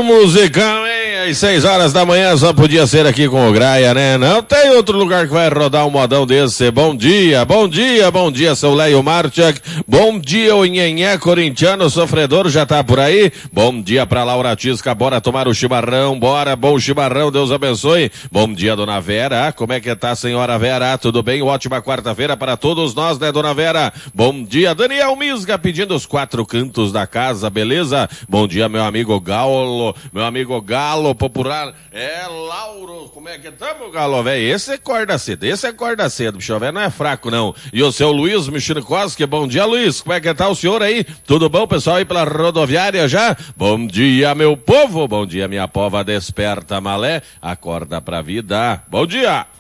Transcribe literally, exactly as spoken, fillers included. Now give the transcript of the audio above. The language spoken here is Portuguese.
musicão, hein? Às seis horas da manhã só podia ser aqui com o Graia, né? Não tem outro lugar que vai rodar um modão desse. Bom dia, bom dia, bom dia, seu Leio Marchak. Bom dia, o Nhenhé corintiano sofredor já tá por aí. Bom dia pra Laura Tisca, bora tomar o chimarrão, bora, bom chimarrão, Deus abençoe. Bom dia, dona Vera, como é que tá, senhora Vera? Tudo bem? Ótima quarta-feira para todos nós, né, dona Vera? Bom dia, Daniel Misga pedindo os quatro cantos da casa, beleza? Bom dia, meu amigo Galo, meu amigo Galo Popular. É, Lauro, como é que tamo, Galo, velho? Esse acorda cedo, esse acorda cedo, bicho, velho, não é fraco, não. E o seu Luiz Michinokoski, bom dia, Luiz, como é que tá o senhor aí? Tudo bom, pessoal, aí pela rodoviária já? Bom dia, meu povo, bom dia, minha pova, desperta, malé, acorda pra vida. Bom dia!